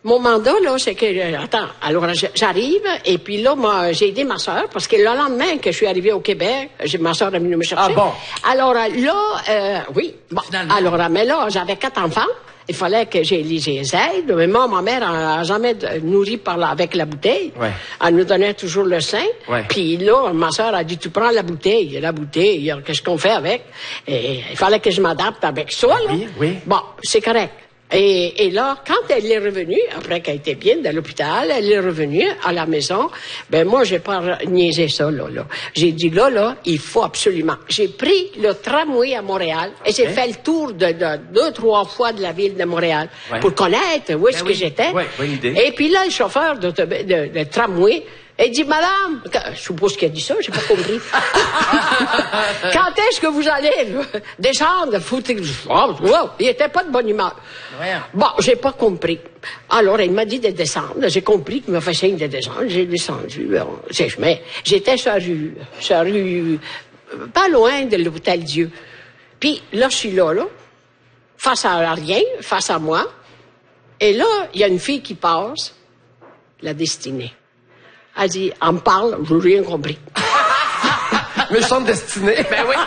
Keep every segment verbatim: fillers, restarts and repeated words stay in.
Mon mandat, là, c'est que... Euh, attends, alors j'arrive, et puis là, moi, j'ai aidé ma soeur, parce que le lendemain que je suis arrivée au Québec, j'ai ma soeur est venue me chercher. Ah bon? Alors là, euh, oui, bon, Finalement. alors, mais là, j'avais quatre enfants. Il fallait que j'ai les aide. Mais moi, ma mère n'a jamais nourri par la, avec la bouteille. Ouais. Elle nous donnait toujours le sein. Ouais. Puis là, ma soeur a dit, tu prends la bouteille. La bouteille, qu'est-ce qu'on fait avec? Et il fallait que je m'adapte avec ça, là. Oui, oui. Bon, c'est correct. Et, et là, quand elle est revenue, après qu'elle était bien de l'hôpital, elle est revenue à la maison, ben moi, j'ai pas niaisé ça, là, là. J'ai dit, là, là, il faut absolument. J'ai pris le tramway à Montréal et j'ai fait le tour de, de deux, trois fois de la ville de Montréal Ouais. pour connaître où est-ce Ben que oui. j'étais. Ouais, bonne idée. Et puis là, le chauffeur de, de, de, de tramway, il dit, madame, je suppose qu'il a dit ça, j'ai pas compris. Quand est-ce que vous allez là, descendre? Faut... Oh, wow, il était pas de bonne humeur. Ouais. Bon, j'ai pas compris. Alors, il m'a dit de descendre. J'ai compris qu'il m'a fait signe de descendre. J'ai descendu. Bon, mais j'étais sur la rue, sur la rue, pas loin de l'Hôtel Dieu. Puis là, je suis là, là, face à rien, face à moi. Et là, il y a une fille qui passe, la destinée. Elle dit, elle me parle, je n'ai rien compris. Méchante destinée. Ben oui.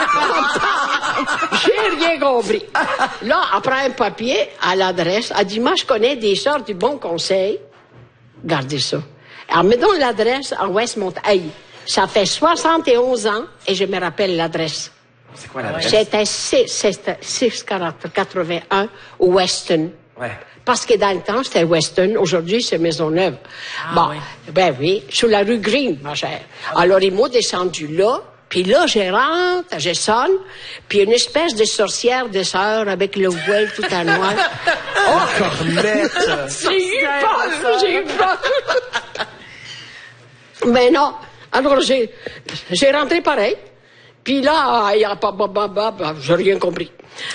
J'ai rien compris. Là, après un papier à l'adresse, elle dit, moi, je connais des sœurs du Bon Conseil. Gardez ça. Elle me donne l'adresse en Westmont. Hey, ça fait soixante et onze ans et je me rappelle l'adresse. C'est quoi l'adresse? C'était six quatre-vingt-un Weston. Ouais. Parce que dans le temps, c'était Weston. Aujourd'hui, c'est Maisonneuve. Ah, bon, oui. ben oui, sur la rue Green, ma chère. Alors, ils m'ont descendu là, puis là, je rentre, je sonne, puis une espèce de sorcière de sœur avec le voile tout en noir. Oh, Cornette! J'ai eu peur, j'ai eu peur. Mais non, alors j'ai, j'ai rentré pareil, puis là, il y a pas, bah, bah, bah, bah, j'ai rien compris.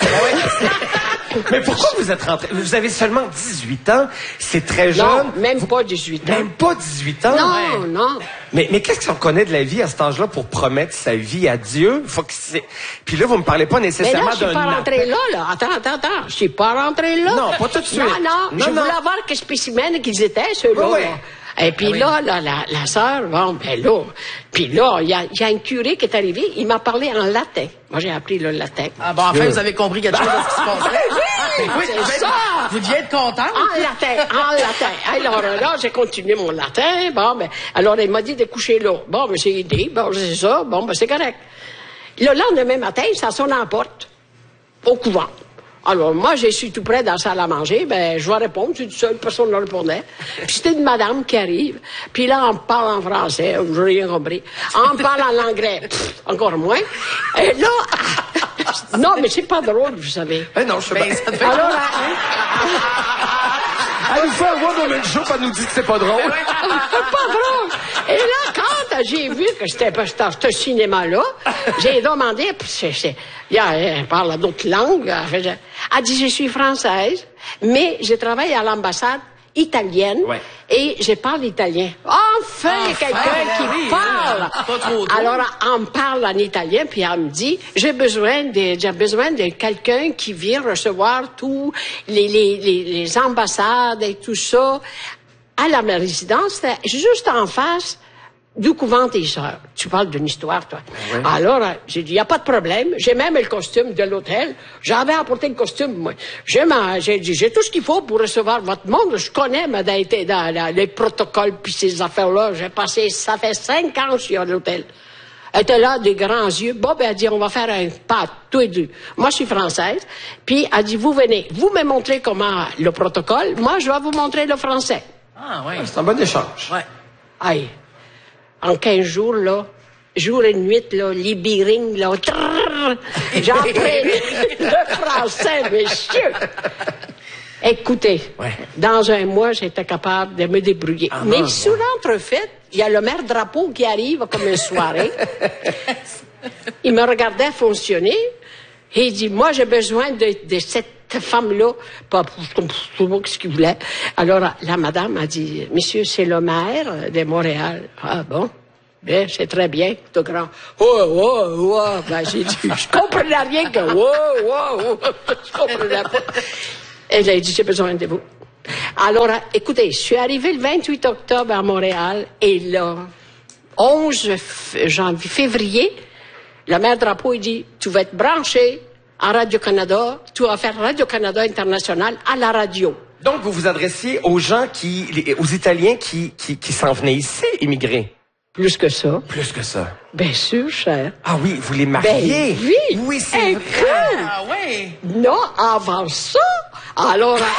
Mais pourquoi vous êtes rentré? Vous avez seulement dix-huit ans. C'est très jeune. Non, même pas dix-huit ans. Même pas dix-huit ans? Non, Ouais. non. Mais, mais qu'est-ce qu'on connaît de la vie à cet âge-là pour promettre sa vie à Dieu? Faut que c'est... Puis là, vous me parlez pas Mais nécessairement là, je suis d'un... pas rentrée là, là. Attends, attends, attends. Je suis pas rentrée là. Non, pas tout de suite. Non, non. Non, je non. voulais voir quel spécimen qu'ils étaient, ceux-là. Oui, oui. là. Et puis là, là, la, la sœur, bon, ben là, puis là, il y a, y a un curé qui est arrivé, il m'a parlé en latin. Moi, j'ai appris le latin. Ah bon, enfin, vous avez compris quelque chose de ce qui se passait. Oui, c'est ça! Vous deviez être content. En latin, en latin. Alors là, j'ai continué mon latin. Bon, ben, alors il m'a dit de coucher là. Bon, ben, c'est idée. Bon, c'est ça. Bon, ben, c'est correct. Le lendemain matin, ça sonne en porte. Au couvent. Alors, moi, je suis tout près dans la salle à manger. Ben, je vais répondre. Je suis tout seul. Personne ne répondait. Puis c'était une madame qui arrive. Puis là, on me parle en français. Je n'ai rien compris. On me parle en anglais. Pff, encore moins. Et là... Non, mais c'est pas drôle, vous savez. Eh non, je sais Ben, pas. ça devait Alors, Elle nous fait un one woman show, elle nous dit que c'est pas drôle. c'est pas drôle. Et là, quand j'ai vu que c'était pas ce cinéma-là, j'ai demandé, c'est, c'est, elle parle d'autres langues. Elle dit, je suis française, mais je travaille à l'ambassade italienne Ouais. et je parle italien. Enfin, Enfin, quelqu'un qui oui, parle. hein, pas trop drôle. Alors, on me parle en italien, puis elle me dit, j'ai besoin de, j'ai besoin de quelqu'un qui vient recevoir tous les, les, les, les ambassades et tout ça à la résidence, c'était juste en face du couvent des sœurs. Tu parles d'une histoire, toi. Oui. Alors, euh, j'ai dit, il n'y a pas de problème. J'ai même le costume de l'hôtel. J'avais apporté le costume, moi. J'ai, ma, j'ai dit, j'ai tout ce qu'il faut pour recevoir votre monde. Je connais, mais dans, dans, dans les protocoles puis ces affaires-là. J'ai passé, ça fait cinq ans que je suis à l'hôtel. Elle était là, des grands yeux. Bon, ben, elle dit, on va faire un pas, tous les deux. Moi, je suis française. Puis, elle dit, vous venez. Vous me montrez comment le protocole. Moi, je vais vous montrer le français. Ah, oui. C'est un bon échange. Ouais. Aïe. En quinze jours, là, jour et nuit, là, les birings, là, trrr, j'ai appris le français, monsieur. Écoutez, Ouais. dans un mois, j'étais capable de me débrouiller. Ah, Mais non, sous l'entrefaite, il y a le maire Drapeau qui arrive comme une soirée. Il me regardait fonctionner et il dit, moi, j'ai besoin de, de cette femme-là, pas pour ce qu'il voulait. Alors, la madame a dit, monsieur, c'est le maire de Montréal. Ah bon? Bien, c'est très bien, tout grand. Oh, oh, oh. Ben, j'ai dit, je comprenais rien que oh, oh, oh. Je comprenais pas. Elle a dit, j'ai besoin de vous. Alors, écoutez, je suis arrivée le vingt-huit octobre à Montréal et là, onze janvier, février, le maire Drapeau, il dit, tu vas être branché à Radio-Canada, tu vas faire Radio-Canada International à la radio. Donc, vous vous adressiez aux gens qui, les- aux Italiens qui, qui, qui s'en venaient ici, immigrer. Plus que ça. Plus que ça. Bien sûr, cher. Ah oui, vous les mariez. Ben oui. Oui, c'est Écoute, vrai. Ah ouais. non, avant ça, alors là...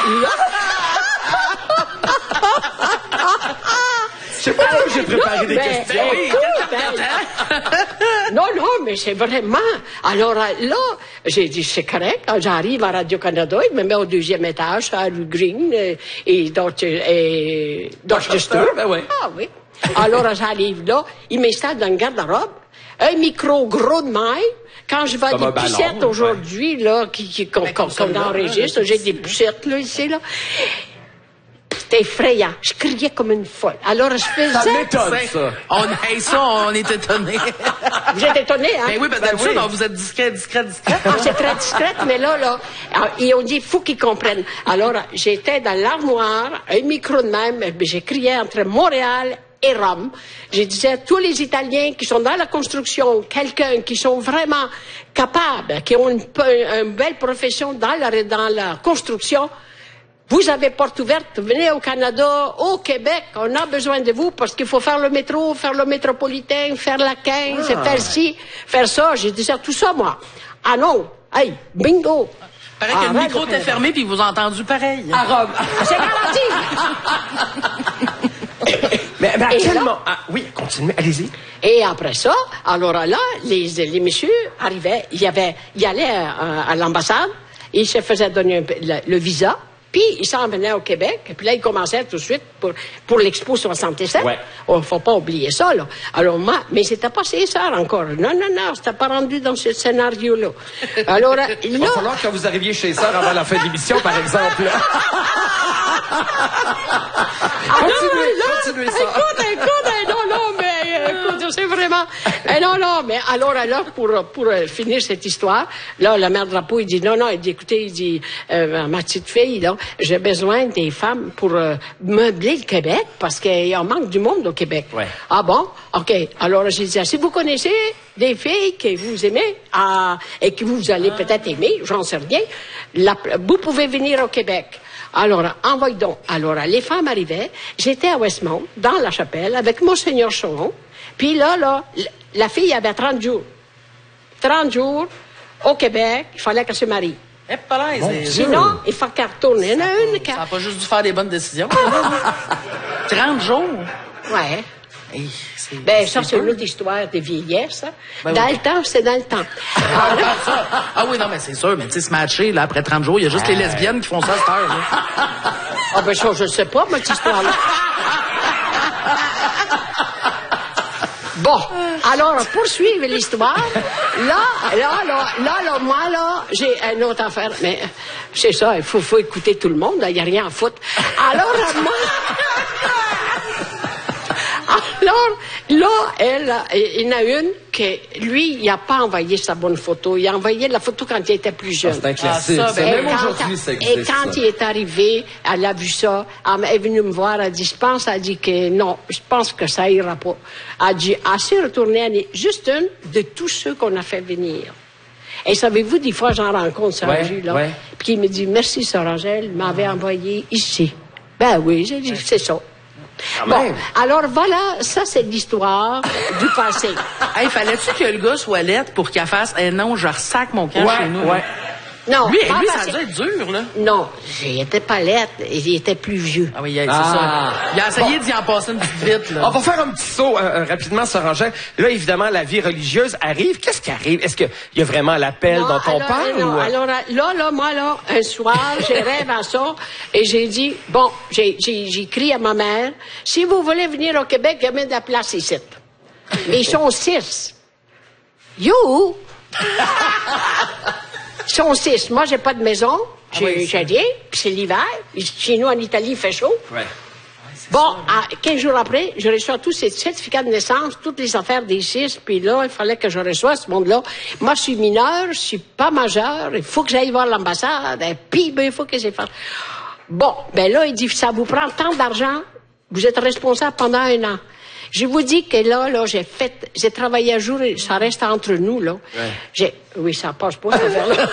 Je sais pas si j'ai préparé des ben, questions. oui, écoute, qu'est-ce que ben, non, non, mais c'est vraiment... Alors là, j'ai dit, c'est correct, quand j'arrive à Radio-Canada, il me met au deuxième étage, à rue Green euh, et Dorchester. Et Dorchester. Ben oui. Ah oui. Alors, j'arrive là, il m'installe dans le garde-robe, un micro gros de maille. Quand je vais à Comme des un ballon, poussettes aujourd'hui, là, qui, qui, qu'on, Ben, qu'on, comme ça, qu'on là, enregistre, là, j'ai des poussettes, là, ici, là. C'était effrayant. Je criais comme une folle. Alors, je Ça faisais... m'étonne, ça. On, hey, ça, on est étonnés. Vous êtes étonnés, hein? Ben oui, parce que Ben d'habitude, oui. on vous êtes discret, discret, discret. Ah, c'est très discrète, mais là, là, ah, et on dit, il faut qu'ils comprennent. Alors, j'étais dans l'armoire, un micro de même, j'ai crié entre Montréal et Rome. Je disais à tous les Italiens qui sont dans la construction, quelqu'un qui sont vraiment capables, qui ont une, une belle profession dans la, dans la construction, vous avez porte ouverte, venez au Canada, au Québec, on a besoin de vous parce qu'il faut faire le métro, faire le métropolitain, faire la quinze, Ah. faire ci, faire ça. J'ai dit ça, tout ça, moi. Ah non, hey, bingo. Paraît que Ah, le ouais, micro de t'est Canada. fermé puis ils vous ont entendu pareil. À Rome. C'est garanti. Mais, mais à Et quel là- moment... Ah, oui, continuez, allez-y. Et après ça, alors là, les, les messieurs arrivaient, il y avait, il allait à, à l'ambassade, il se faisait donner un- le, le visa, puis il s'en venait au Québec, et puis là, il commençait tout de suite pour, pour l'Expo soixante-sept. Ouais. Oh, faut pas oublier ça, là. Alors moi, mais c'était pas César encore. Non, non, non, c'était pas rendu dans ce scénario-là. Alors là, Il va falloir que vous arriviez chez Sœur avant la fin de l'émission, par exemple. Continuez, là, continuez ça. Écoute, écoute, eh, non, non, mais euh, écoute, c'est vraiment... eh, non, non, mais alors, alors, pour, pour euh, finir cette histoire, là, la mère Drapeau, il dit, non, non, il dit, écoutez, il dit, euh, ma petite fille, là, j'ai besoin des femmes pour euh, meubler le Québec, parce qu'il en manque du monde au Québec. Ouais. Ah bon? OK. Alors, j'ai dit, si vous connaissez des filles que vous aimez ah, et que vous allez peut-être aimer, j'en sais rien, la- vous pouvez venir au Québec. Alors, envoie donc. Alors, les femmes arrivaient. J'étais à Westmount, dans la chapelle, avec Monseigneur Choron. Puis là, là, la fille avait trente jours. trente jours au Québec, il fallait qu'elle se marie. Eh, pas là, c'est- Sinon, il faut qu'elle retourne. Il y en a une qui... Ça n'a pas juste dû faire des bonnes décisions. trente jours. Ouais. Hey, c'est- Ben, ça, c'est peu. une autre histoire de vieillesse. Hein. Ben dans oui. le temps, c'est dans le temps. Ah, oui, ça. Ah oui, non, mais c'est sûr, mais tu sais, se matcher, là, après trente jours, il y a juste les lesbiennes qui font ça à cette heure, là. Ah ben ça, je ne sais pas, ma petite histoire-là. Bon, alors, poursuivre l'histoire. Là, là, là, là, là, moi, là, j'ai une autre affaire. Mais c'est ça, il faut, faut écouter tout le monde, il n'y a rien à foutre. Alors, moi... Alors, là, elle, il y en a une que, lui, il n'a pas envoyé sa bonne photo. Il a envoyé la photo quand il était plus jeune. C'est un classique. Ah, ça, ça. ben, Même Et quand- aujourd'hui, ça Et existe. quand ça. il est arrivé, elle a vu ça, elle est venue me voir, elle a dit, je pense, elle a dit que non, je pense que ça ira pas. Elle a dit, elle s'est retournée, elle est juste une de tous ceux qu'on a fait venir. Et savez-vous, des fois, j'en rencontre sur la Ouais, rue, là, ouais. puis il me dit, merci, Sœur Angèle, m'avait envoyé ici. Ben oui, j'ai dit, c'est ça. Bon, même. alors voilà, ça c'est l'histoire du passé. Hey, fallait-tu que le gars soit lettre pour qu'il fasse, eh non, je ressac mon camp chez nous. Ouais, ouais. Non, Lui, pas lui, ça passé. doit être dur, là. Non, il était pas lettre, il était plus vieux. Ah oui, c'est Ah. ça. Il a essayé d'y en passer une petite vite, là. On va faire un petit saut euh, euh, rapidement, Sœur Angèle. Là, évidemment, la vie religieuse arrive. Qu'est-ce qui arrive? Est-ce qu'il y a vraiment l'appel Non, dont on alors, parle? non, ou... alors, là, là, moi, là, un soir, j'ai rêvé à ça, et j'ai dit, bon, j'ai, j'ai, j'ai écrit à ma mère, si vous voulez venir au Québec, il y a même de la place ici. Mais ils sont six. You! Ils sont six. Moi, j'ai pas de maison, j'ai, oui, j'ai rien, puis c'est l'hiver. Chez nous, en Italie, il fait chaud. Ouais. Bon, à quinze jours après, je reçois tous ces certificats de naissance, toutes les affaires des six, puis là, il fallait que je reçoive ce monde-là. Moi, je suis mineur, je suis pas majeur, il faut que j'aille voir l'ambassade, et puis, ben, il faut que j'ai fait. Bon, ben là, il dit, ça vous prend tant d'argent, vous êtes responsable pendant un an. Je vous dis que là, là, j'ai fait, j'ai travaillé un jour, et ça reste entre nous, là. Ouais. J'ai, oui, ça passe pas, cette affaire-là.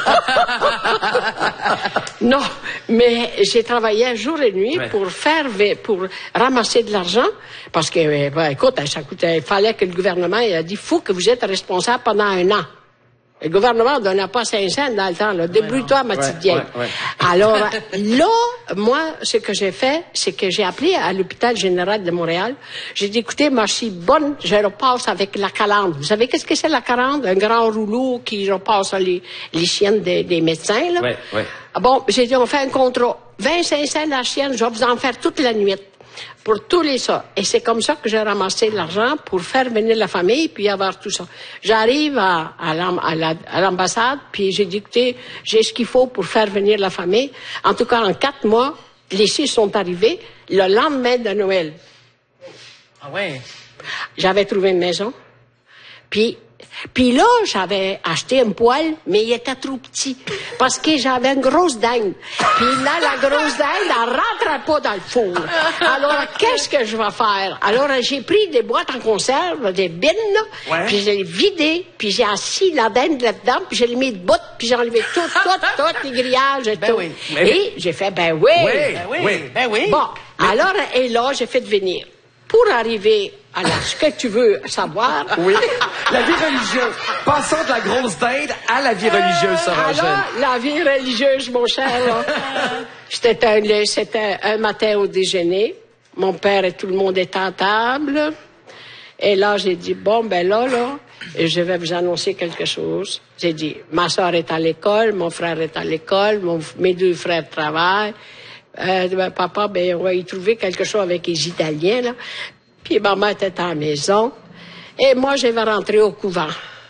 Non, mais j'ai travaillé un jour et nuit ouais. pour faire, pour ramasser de l'argent, parce que, ben, écoute, ça coûtait, il fallait que le gouvernement, il a dit, faut que vous êtes responsable pendant un an. Le gouvernement ne donnait pas cinq cents dans le temps, là. Débrouille-toi, ma petite vieille. Ouais, ouais. Alors, là, moi, ce que j'ai fait, c'est que j'ai appelé à l'hôpital général de Montréal. J'ai dit, écoutez, moi, je suis bonne, je repasse avec la calandre. Vous savez qu'est-ce que c'est la calandre? Un grand rouleau qui repasse les, les chiennes des, des médecins, là. Ouais, ouais. Bon, j'ai dit, on fait un contrat. vingt-cinq cents la chienne, je vais vous en faire toute la nuit. Pour tous les ça. Et c'est comme ça que j'ai ramassé de l'argent pour faire venir la famille puis avoir tout ça. J'arrive à, à, à l'ambassade puis j'ai dit, écoutez, j'ai ce qu'il faut pour faire venir la famille. En tout cas, en quatre mois, les six sont arrivés le lendemain de Noël. Ah ouais? J'avais trouvé une maison. Puis, puis là, j'avais acheté un poêle, mais il était trop petit. Parce que j'avais une grosse dinde. Puis là, la grosse dinde, elle rentrait pas dans le four. Alors, qu'est-ce que je vais faire? Alors, j'ai pris des boîtes en conserve, des bines, là, ouais. puis j'ai vidé, puis j'ai assis la dinde là-dedans, puis j'ai mis de bout, puis j'ai enlevé tout, tout, tout, les grillages et ben tout. Oui. Et j'ai fait, ben oui. Oui, ben oui. oui. Ben oui. Bon, mais... alors, et là, j'ai fait venir. Pour arriver à la, ce que tu veux savoir. Oui. La vie religieuse. Passons de la grosse dinde à la vie religieuse, Sœur Angèle. Alors, la vie religieuse, mon cher, là. C'était un, c'était un matin au déjeuner. Mon père et tout le monde étaient à table. Et là, j'ai dit, bon, ben là, là, je vais vous annoncer quelque chose. J'ai dit, ma soeur est à l'école, mon frère est à l'école, mon, mes deux frères travaillent. Euh, ben, papa, ben, on va y trouver quelque chose avec les Italiens, là. Puis maman était à la maison. Et moi, je vais rentrer au couvent.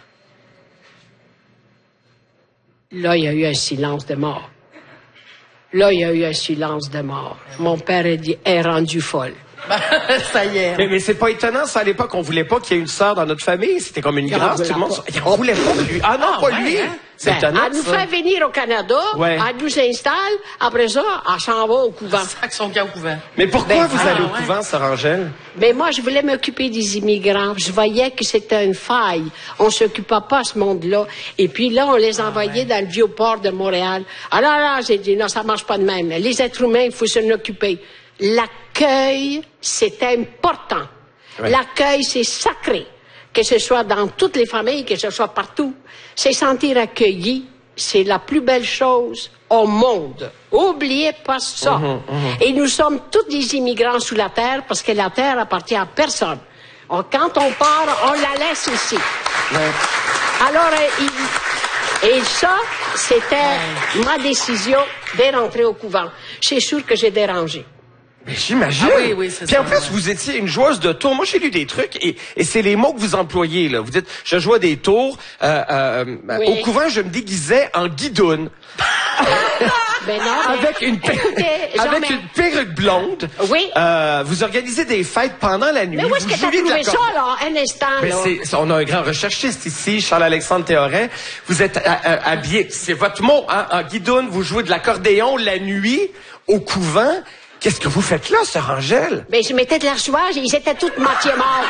Là, il y a eu un silence de mort. Là, il y a eu un silence de mort. Mon père a dit, elle est rendue folle. Ça y est. Mais, mais c'est pas étonnant, ça, à l'époque, on voulait pas qu'il y ait une sœur dans notre famille. C'était comme une grâce, tout le monde. On voulait pas lui. Ah non, ah, pas ouais, lui. Hein? C'est ben, étonnant. Elle nous fait venir au Canada, ouais. Elle nous installe, après ça, elle s'en va au couvent. C'est son gars au couvent. Mais pourquoi ben, vous ah, allez au ouais. couvent, Sœur Angèle? Mais moi, je voulais m'occuper des immigrants. Je voyais que c'était une faille. On s'occupait pas à ce monde-là. Et puis là, on les envoyait ah, ouais. dans le vieux port de Montréal. Alors là, j'ai dit, non, ça marche pas de même. Les êtres humains, il faut s'en occuper. L'accueil, c'est important. Ouais. L'accueil, c'est sacré. Que ce soit dans toutes les familles, que ce soit partout. C'est sentir accueilli, c'est la plus belle chose au monde. Oubliez pas ça. Mmh, mmh. Et nous sommes tous des immigrants sous la terre parce que la terre appartient à personne. On, quand on part, on la laisse ici. Ouais. Alors, il, et ça, c'était ouais. ma décision de rentrer au couvent. C'est sûr que j'ai dérangé. Mais j'imagine. Ah oui, oui, c'est Puis ça. en plus, ouais. vous étiez une joueuse de tours. Moi, j'ai lu des trucs et, et c'est les mots que vous employez, là. Vous dites, je jouais des tours. Euh, euh, oui. Au couvent, je me déguisais en guidoune. Ben non, avec une, écoutez, avec mais... une perruque blonde. Oui. Euh, vous organisez des fêtes pendant la nuit. Mais où est-ce que t'as trouvé ça, là, un instant, mais là? C'est, on a un grand recherchiste ici, Charles-Alexandre Théoret. Vous êtes à, à, habillé, c'est votre mot, hein, en guidoune. Vous jouez de l'accordéon la nuit au couvent. Qu'est-ce que vous faites là, Sœur Angèle? Ben, je mettais de l'archoage et ils étaient tous moitié morts.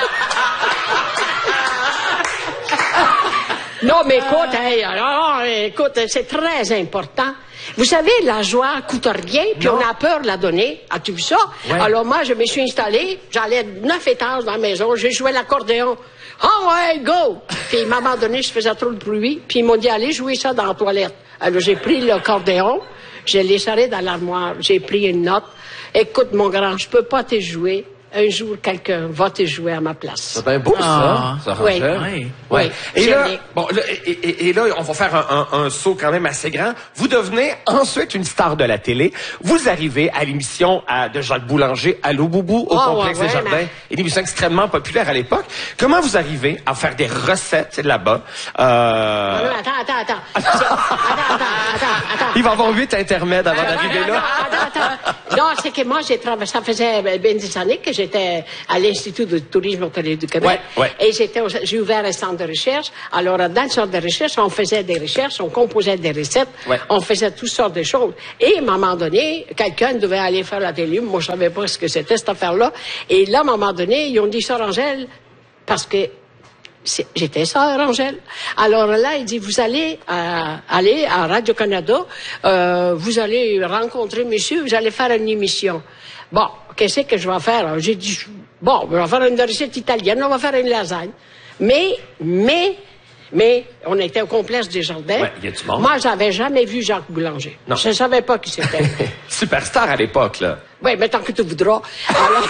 Non, mais écoute, hey, alors, écoute, c'est très important. Vous savez, la joie coûte rien, puis non. on a peur de la donner. As-tu vu ça? Ouais. Alors moi, je me suis installée, j'allais neuf étages dans la maison, j'ai joué l'accordéon. Ah oh, ouais, go! Puis à un moment donné, je faisais trop de bruit, puis ils m'ont dit, allez jouer ça dans la toilette. Alors j'ai pris l'accordéon, je l'ai serré dans l'armoire, j'ai pris une note. Écoute, mon grand, je peux pas te jouer. Un jour, quelqu'un va te jouer à ma place. C'est bien beau, ah. ça, ça oui. oui. oui. Et là, bon, là, et, et, et là, on va faire un, un, un saut quand même assez grand. Vous devenez ensuite une star de la télé. Vous arrivez à l'émission à, de Jacques Boulanger, Allô Boubou, au oh, Complexe ouais, des ouais, Jardins. Une émission extrêmement populaire à l'époque. Comment vous arrivez à faire des recettes là-bas? Euh... Non, non, attends, attends, attends. attends, attends, attends, attends. Il va y avoir huit intermèdes avant d'arriver là. Attends, attends, attends. Non, c'est que moi, j'ai travaillé, ça faisait bien des années que j'ai j'étais à l'Institut de tourisme hôtelier du Québec. Ouais, ouais. Et j'étais, au- j'ai ouvert un centre de recherche. Alors, dans le centre de recherche, on faisait des recherches, on composait des recettes, Ouais. on faisait toutes sortes de choses. Et, à un moment donné, quelqu'un devait aller faire la télé. Moi, je savais pas ce que c'était, cette affaire-là. Et là, à un moment donné, ils ont dit, Sœur Angèle, parce que c'est- j'étais sœur Angèle. Alors là, il dit, vous allez euh, aller à Radio-Canada, euh, vous allez rencontrer monsieur, vous allez faire une émission. Bon, qu'est-ce que je vais faire? Alors, j'ai dit, bon, on va faire une recette italienne, on va faire une lasagne. Mais, mais, mais, on était au complexe des Jardins. Ouais, il y a du monde. Moi, j'avais jamais vu Jacques Boulanger. Non. Je ne savais pas qui c'était. Superstar à l'époque, là. Oui, mais tant que tu voudras. Alors,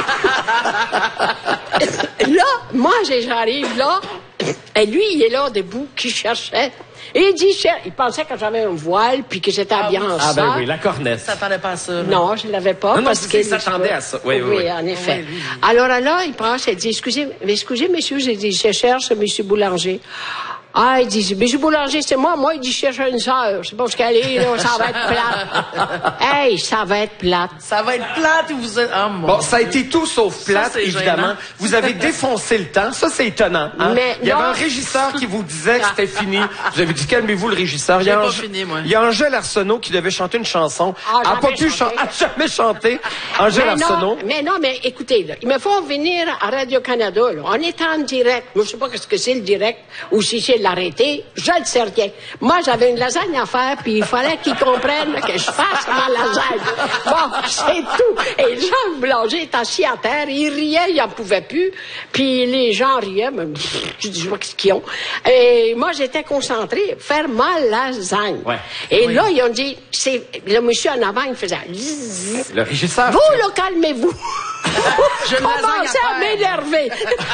là, moi, j'ai- j'arrive là, et lui, il est là, debout, qui cherchait. Et il dit, cher- il pensait que j'avais un voile, puis que j'étais habillée en Ah ben ça. oui, la cornette. Ça t'attendait pas à ça. là. Non, je ne l'avais pas. Non, non, parce c'est- que il s'attendait à ça. Oui, oui, oui. en effet. Oui, lui, lui. Alors là, il passe, il dit, excusez, mais excusez, monsieur, j'ai dit, je cherche monsieur Boulanger. Ah, il dit, monsieur Boulanger, c'est moi. Moi, il dit, je cherche une sœur. Je sais pas où qu'elle est, là, ça va être plate. Hey, ça va être plate. Ça va être plate ou vous êtes... Oh, mon Bon, ça a été tout sauf Ça, plate, c'est évidemment. gênant. Vous avez défoncé le temps. Ça, c'est étonnant. Hein? Mais il y avait non. un régisseur qui vous disait que c'était fini. Vous avez dit, calmez-vous, le régisseur. Il y a J'ai pas Angé- fini, moi. Il y a Angèle Arsenault qui devait chanter une chanson. Ah, a pas jamais pu chanté. chanter. A jamais chanté. Angèle Mais Arsenault. non, mais non, mais écoutez, là, il me faut venir à Radio-Canada, là. On est en direct. Moi, je sais pas ce que c'est le direct ou si c'est l'arrêté. Je ne sais rien. Moi, j'avais une lasagne à faire, puis il fallait qu'ils comprennent que je fasse ma lasagne. Bon, c'est tout. Et Jean Boulanger est assis à terre, il riait, il en pouvait plus. Puis les gens riaient, mais pff, je dis, je vois ce qu'ils ont. Et moi, j'étais concentrée, faire ma lasagne. Ouais. Et Oui. là, ils ont dit, c'est, le monsieur en avant, il faisait zzz. Le régisseur. Vous, là, calmez-vous. J'ai une lasagne à Commencez à faire. m'énerver.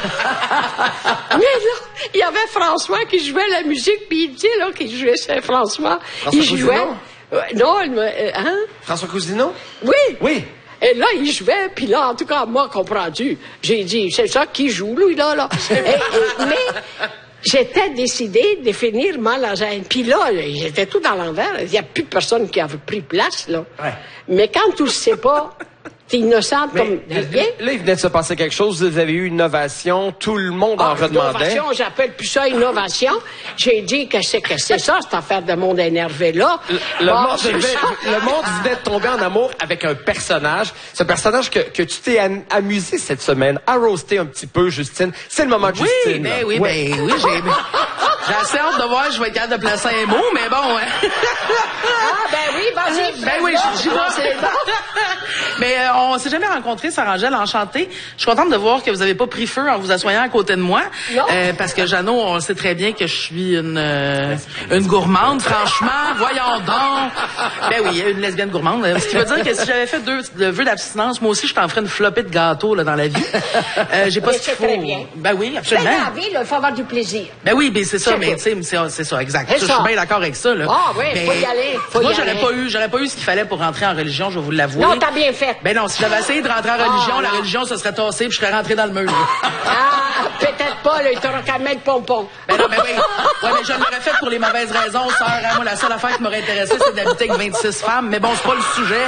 Mais là, il y avait François qui jouait la musique, puis il dit, là, qu'il jouait Saint-François. François Il jouait. Cousineau? Euh, non, il me. euh, hein? François Cousineau? Oui. Oui. Et là, il jouait, puis là, en tout cas, moi, comprendu, j'ai dit, c'est ça qui joue, lui, là, là. Et- et- mais j'étais décidée de finir ma lasagne. Puis là, j'étais tout dans l'envers. Il n'y a plus personne qui avait pris place, là. Ouais. Mais quand tu le sais pas, t'es innocente comme Mais, rien. là, il venait de se passer quelque chose. Vous avez eu une innovation. Tout le monde en Ah, redemandait. innovation, j'appelle plus ça innovation. J'ai dit que c'est que c'est ça, cette affaire de monde énervé là. Le, Bon, monde c'est venait- ça. le monde venait de tomber en amour avec un personnage. Ce personnage que, que tu t'es am- amusé cette semaine à roaster un petit peu, Justine. C'est le moment de Oui, Justine. ben là. oui, Ouais. ben oui, j'ai... J'ai assez hâte de voir, je vais être capable de placer un mot, mais bon, hein. Ah, ben oui, vas-y. Ben oui, j'y vais. Mais euh, on s'est jamais rencontrés, Sœur Angèle, enchantée. Je suis contente de voir que vous avez pas pris feu en vous assoyant à côté de moi. Non. Euh, parce que Jeannot, on sait très bien que je suis une euh, une gourmande, franchement. Voyons donc. Ben oui, une lesbienne gourmande. Ce qui veut dire que si j'avais fait deux de vœux d'abstinence, moi aussi, je t'en ferais une flopée de gâteaux là, dans la vie. Euh, j'ai pas Mais ce qu'il c'est très faut. bien. Ben oui, Ben, absolument. dans la vie, là, il faut avoir du plaisir. Ben oui, ben c'est ça, C'est mais tout. tu sais, c'est c'est ça, exact. C'est Ça, je ça. suis bien d'accord avec ça, là. Ah oui, Mais faut y aller, faut moi, y j'aurais aller. pas eu, j'aurais pas eu ce qu'il fallait pour rentrer en religion, je vais vous l'avouer. Non, t'as bien fait. Ben non, si j'avais essayé de rentrer en religion, Ah, la non. religion se serait tassée puis je serais rentré dans le mur. Ah, peut-être pas, là, il t'aura qu'à mettre pompon. Ben non, ben oui. Ouais, mais je l'aurais fait pour les mauvaises raisons, sœur. Hein. Moi, la seule affaire qui m'aurait intéressé, c'est d'habiter avec vingt-six femmes. Mais bon, c'est pas le sujet.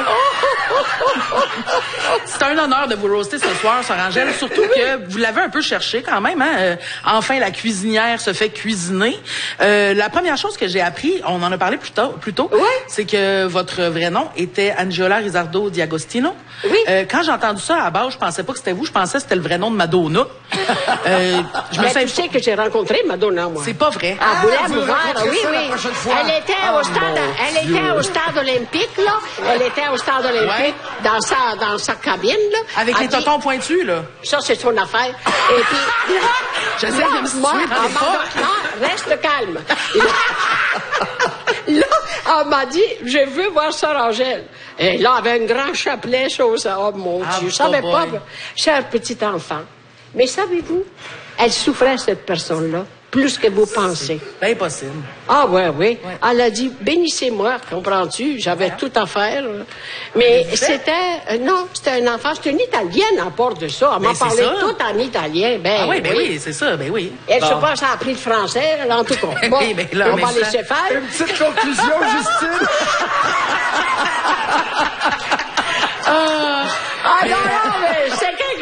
C'est un honneur de vous roaster ce soir, Sœur Angèle. Surtout que vous l'avez un peu cherché quand même. Hein? Euh, enfin, la cuisinière se fait cuisiner. Euh, la première chose que j'ai appris, on en a parlé plus tôt, plus tôt Ouais. c'est que votre vrai nom était Angela Rizzardo Diagostino. Oui. Euh, quand j'ai entendu ça, à la base, je pensais pas que c'était vous. Je pensais que c'était le vrai nom de Madonna. Euh, je me Mais suis tu sais que j'ai rencontré Madonna, moi. C'est pas vrai. À Boulay vous Bouvard, rencontrez oui, ça la oui. prochaine fois? Elle était Oh, au stade, mon elle Dieu. était au stade olympique, là. Elle était au stade olympique, Ouais. dans sa, dans sa cabine, là. Avec Elle les dit- totons pointus, là. Ça, c'est son affaire. Et puis, J'essaie là, de me situer moi, dans elle l'époque. m'a- non, reste calme. Là, là, elle m'a dit, je veux voir Sœur Angèle. Et là, elle avait un grand chapelet, chose. Oh mon Ah, Dieu, je savais boy. pas. Cher petit enfant. Mais savez-vous, elle souffrait, cette personne-là, plus que vous pensez. C'est impossible. Ah ouais, oui. Elle a dit, bénissez-moi, comprends-tu? J'avais tout à faire. Mais c'était, euh, non, c'était un enfant, c'était une Italienne à part de ça. Elle Ben, m'a c'est parlé ça. tout en italien. Ben, Ah oui, ben oui, c'est ça, ben oui. Elle, je sais Bon. pas, ça a appris le français, là, en tout cas. Bon, Oui, mais là, on mais va ça- laisser faire. Une petite conclusion, Justine. Ah non, non, mais c'est quelque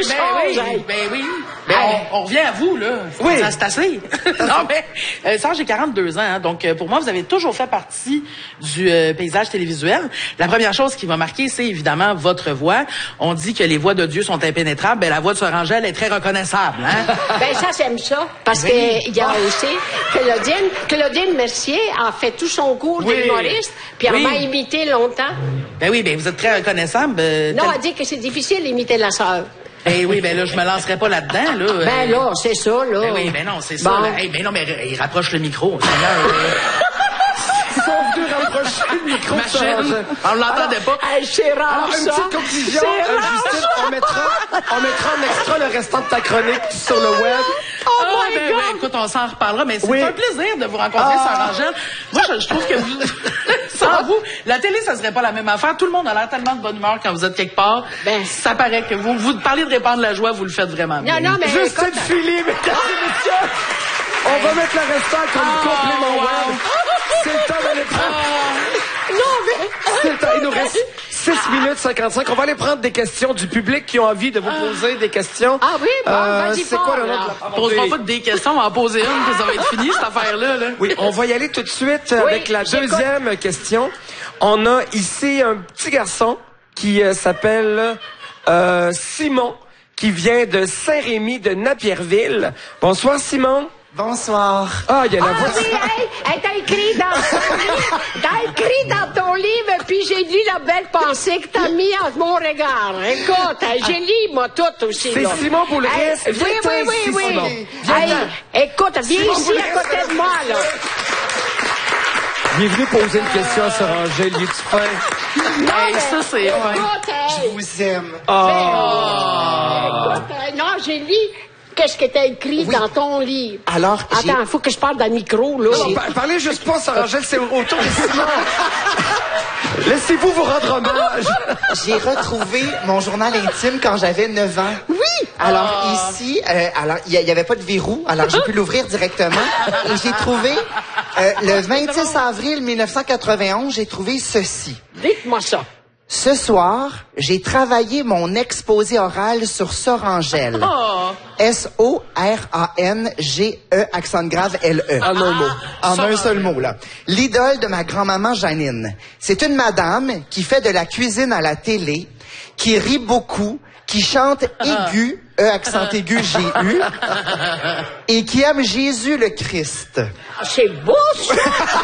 quelque Ben chose. oui, hey. ben oui. Ben on, on revient à vous, là. Oui. Ça, c'est assez. non, mais, euh, Serge, j'ai quarante-deux ans, hein, donc euh, pour moi, vous avez toujours fait partie du euh, paysage télévisuel. La première chose qui va marquer, c'est évidemment votre voix. On dit que les voix de Dieu sont impénétrables. Ben, la voix de Sœur Angèle est très reconnaissable, hein? Ben ça, j'aime ça, parce Oui. qu'il y a aussi Claudine, Claudine Mercier a fait tout son cours Oui. d'humoriste, puis elle Oui. m'a imité longtemps. Ben oui, ben vous êtes très reconnaissable. euh, Non, tel- elle dit que c'est difficile d'imiter la sœur. Ben oui, ben là, je me lancerai pas là-dedans, là. Ben Euh, là, c'est ça, là. Ben oui, ben non, c'est ça. Bon. Là. Hey, ben non, mais il rapproche le micro. Seigneur, euh, Ils sont venus rapprocher le micro de Sœur machine. Angèle. On l'entendait pas. Hey, c'est rare, Alors, une ça. petite conclusion, C'est euh, rare, Justine, ça. on mettra, on mettra en extra le restant de ta chronique sur le web. Oh Ah, my ben, God. ben, écoute, on s'en reparlera, mais c'est Oui. un plaisir de vous rencontrer, Ah. Sœur Angèle. Moi, je, je trouve que vous, sans vous, la télé, ça serait pas la même affaire. Tout le monde a l'air tellement de bonne humeur quand vous êtes quelque part. Ben. Ça paraît que vous, vous parlez de répandre la joie, vous le faites vraiment bien. Non, non, mais Justine écoute, Philly, mesdames et messieurs. On va mettre le restant comme Ah, complément wow. web. C'est le temps d'aller prendre. non, mais... C'est le temps. Il nous reste six minutes cinquante-cinq. On va aller prendre des questions du public qui ont envie de vous poser des questions. Ah oui, bon, vas-y c'est quoi fort, le nom là. de la On posera pas des questions, on va en poser une, puis ça va être fini, cette affaire-là, là. Oui, on va y aller tout de suite avec la j'écoute. deuxième question. On a ici un petit garçon qui euh, s'appelle euh, Simon, qui vient de Saint-Rémy de Napierville. Bonsoir, Simon. Bonsoir. Ah, il y a la Ah voix. oui, hey, hey, t'as écrit dans ton livre, t'as écrit dans ton livre, puis j'ai lu la belle pensée que t'as mis à mon regard. Écoute, hey, j'ai lu, moi, tout aussi, C'est là. Simon Boulris. Hey, oui, Viens oui, oui, ici, oui. Simon. Hey, Viens-t'en. écoute, viens Simon ici Boulris. à côté de moi, là. Il est venu poser une question à Sœur Angèle. Il est fin. Non, Hey, mais, ça, c'est- écoute, hey, Je vous aime. Ah. écoute, hey, non, j'ai lu qu'est-ce que t'as écrit dans ton livre. Alors, j'ai- Attends, il faut que je parle dans le micro, là. Non, par- parlez juste pas, Sœur Angèle, c'est autour de Simon. Laissez-vous vous rendre hommage. J'ai retrouvé mon journal intime quand j'avais neuf ans. Oui! Alors ici, euh, alors il y, y avait pas de verrou, alors j'ai pu l'ouvrir directement. Et j'ai trouvé, euh, le vingt-six avril mille neuf cent quatre-vingt-onze, j'ai trouvé ceci. Dites-moi ça. Ce soir, j'ai travaillé mon exposé oral sur Sœur Angèle. Oh. S O R A N G E, accent grave L E. En un mot. En un seul mot, là. L'idole de ma grand-maman Janine. C'est une madame qui fait de la cuisine à la télé, qui rit beaucoup, qui chante aigu, E, accent aigu, G U, et qui aime Jésus le Christ. Ah, c'est beau, ça.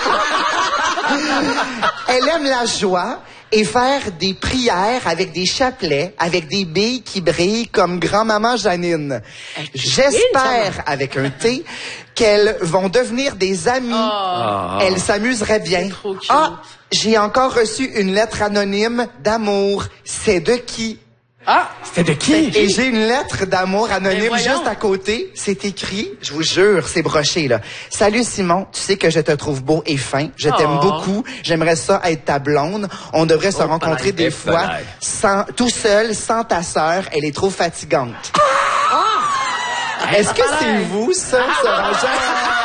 Elle aime la joie et faire des prières avec des chapelets, avec des billes qui brillent comme grand-maman Janine. J'espère, avec un T, qu'elles vont devenir des amies. Oh. Elles s'amuseraient bien. trop cute. Ah, j'ai encore reçu une lettre anonyme d'amour. C'est de qui? Ah! C'était de qui? Et j'ai une lettre d'amour Mais anonyme voyons. juste à côté. C'est écrit, je vous jure, c'est broché, là. Salut Simon, tu sais que je te trouve beau et fin. Je t'aime Oh. beaucoup. J'aimerais ça être ta blonde. On devrait se rencontrer des pareil, fois pareil. sans, tout seul, sans ta sœur. Elle est trop fatigante. Est-ce que c'est vous, ça, Sœur Angèle?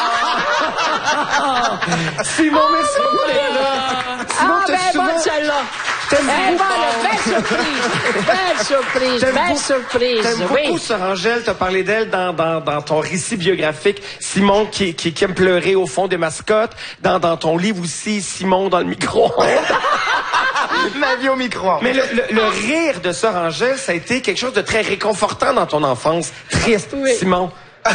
Simon, merci beaucoup d'être là. Simon, Ah, t'as ben, souvent- bonne celle-là. T'aimes Eh, beaucoup- bonne, belle surprise. Belle surprise, T'aimes belle beaucoup- surprise. T'aimes Oui. beaucoup Sœur Angèle, t'as parlé d'elle dans, dans, dans ton récit biographique. Simon qui, qui, qui aime pleurer au fond des mascottes. Dans, dans ton livre aussi, Simon dans le micro-ondes. Ma vie au micro. Mais le, le, le rire de Sœur Angèle, ça a été quelque chose de très réconfortant dans ton enfance. Triste, Oui. Simon.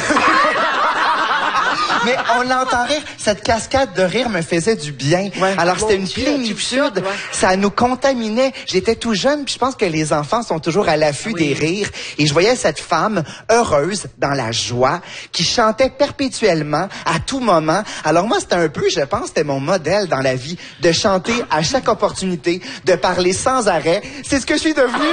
Mais on l'entend rire. Cette cascade de rire me faisait du bien. Ouais. Alors, c'était Mon une Dieu, plénitude. tu- ouais. Ça nous contaminait. J'étais tout jeune, puis je pense que les enfants sont toujours à l'affût des rires. Et je voyais cette femme heureuse, dans la joie, qui chantait perpétuellement, à tout moment. Alors moi, c'était un peu, je pense, c'était mon modèle dans la vie, de chanter à chaque opportunité, de parler sans arrêt. C'est ce que je suis devenu.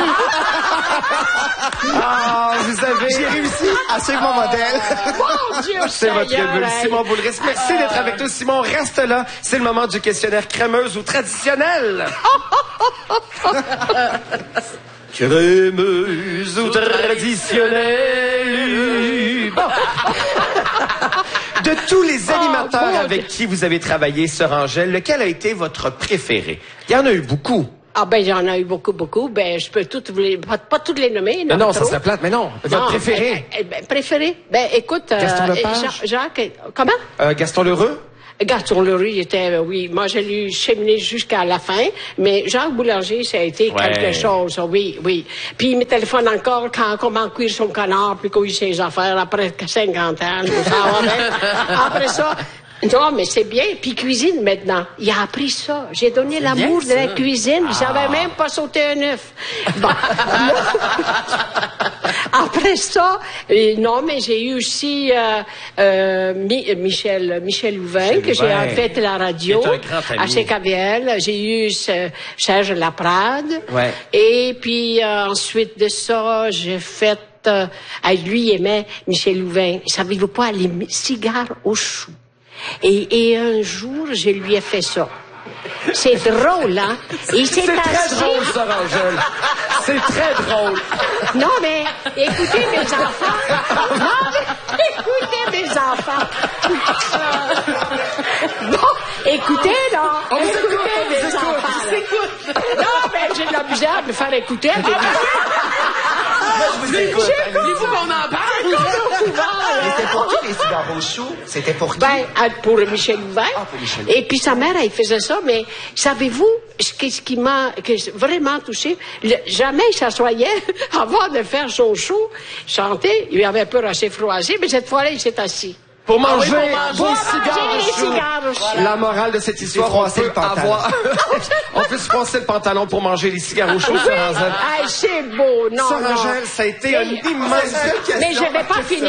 Ah, vous avez... J'ai réussi à suivre mon modèle. Mon Dieu, C'est votre Seigneur, bulle, hey. Simon Boulris. Merci d'être avec nous. Simon, reste là. C'est le moment du questionnaire crémeuse ou traditionnel. Crémeuse ou traditionnelle. Bon. De tous les animateurs bon avec qui vous avez travaillé, Sœur Angèle, lequel a été votre préféré? Il y en a eu beaucoup. Ah ben, il y en a eu beaucoup, beaucoup. Ben, je peux toutes vous les, pas, pas toutes les nommer. Non, non, ça trop. serait plate, mais non. Votre Non, préféré? Ben, ben, préféré? Ben, écoute... Gaston euh, Lepage? Jean- Jacques... Comment? Euh, Gaston Lheureux? Gaston Leroux, il était, euh, oui, moi, je l'ai cheminé jusqu'à la fin, mais Jacques Boulanger, ça a été Ouais. quelque chose, oui, oui. Puis il me téléphone encore quand comment cuire son canard, puis cuire ses affaires après cinquante ans, je veux savoir, hein. Après ça, non, mais c'est bien. Puis cuisine maintenant. Il a appris ça. J'ai donné l'amour de bien, la ça. cuisine. Il savait même pas sauter un œuf. Bon. Après ça, euh, non, mais j'ai eu aussi euh, euh, Mi- euh, Michel Michel Louvain, Michel que j'ai Louvain, fait la radio qui est un grand ami. à C K V L. J'ai eu ce- Serge Laprade. Ouais. Et puis euh, ensuite de ça, j'ai fait... Euh, ah, lui, il aimait Michel Louvain. Savez-vous pas, les mi- cigares au chou. Et, et un jour, je lui ai fait ça. C'est drôle, hein? Il s'est C'est très assis... drôle, ça, Angèle. C'est très drôle. Non, mais écoutez mes enfants. Non, mais écoutez mes enfants. Bon, écoutez, là. On vous écoutez écoute, on vous mes écoute. enfants. là. Non, mais j'ai de la misère de me faire écouter. Je vous écoute. Voulez-vous qu'on en parle? Mais c'était pour qui, les cigares au chou? C'était pour qui? Ben, à- pour Michel Louvain. Ah, pour Michel. Et puis sa mère, elle faisait ça, mais savez-vous ce qui, ce qui m'a que j'ai vraiment touché? Le- jamais il s'assoyait avant de faire son show, chanter. Il avait peur assez froissé, mais cette fois-là, il s'est assis. Pour manger pour manger. vos Pour cigares manger au les chou. cigares au chou. La morale de cette histoire, on froisser peut le pantalon. avoir... on peut se froisser le pantalon pour manger les cigares au chaud, Sœur Angèle. Ah, c'est beau, non, Sœur non. Angèle, ça a été un Mais- immense... Mais j'avais pas fini.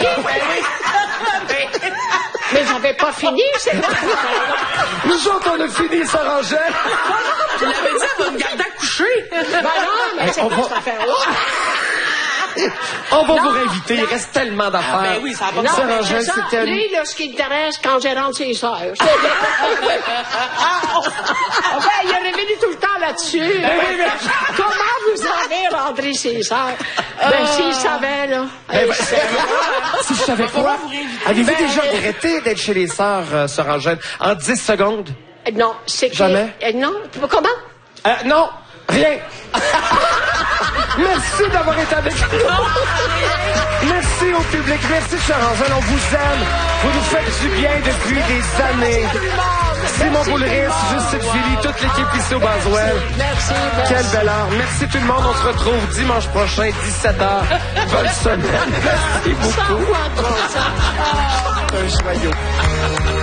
Mais j'avais pas fini, c'est là. Nous autres, on a fini, Sœur Angèle. Je l'avais dit, elle va me garder à coucher. Ben non, mais c'est on pas va- cette affaire-là. On va Non, vous réinviter, il non. reste tellement d'affaires. ben oui, ça a pas de Non, Sœur mais Angèle, c'est ça. c'était un... Lui, là, ce qui l'intéresse, quand j'ai rentré ses sœurs. C'est- Ah, ben, il est revenu tout le temps là-dessus. Comment vous avez rentré ses sœurs? Ben, s'il savait, là. Ben, Eh, ben, si je savais quoi, avez-vous Ben, déjà euh, regretté d'être chez les sœurs, euh, Sœur Angèle, en dix secondes? Non, c'est que... Jamais? Euh, non, comment? Euh, non, rien. Merci d'avoir été avec nous. Merci au public. Merci, Sœur Angèle. On vous aime. Vous nous faites du bien depuis des années. Simon Boulris, Justine Philly, toute l'équipe ici au Boswell. Merci, merci. Quelle belle heure. Merci tout le monde. On se retrouve dimanche prochain, dix-sept heures. Bonne semaine. Merci beaucoup. Sans quoi, toi, ça? Un joyau.